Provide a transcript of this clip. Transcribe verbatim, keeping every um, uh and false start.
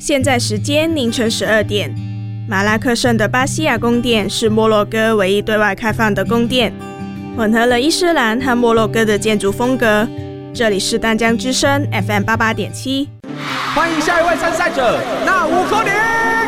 现在时间凌晨十二点。马拉克圣的巴西亚宫殿是摩洛哥唯一对外开放的宫殿，混合了伊斯兰和摩洛哥的建筑风格。这里是淡江之声 F M 八八点七， 欢迎下一位参赛者，那五颗零。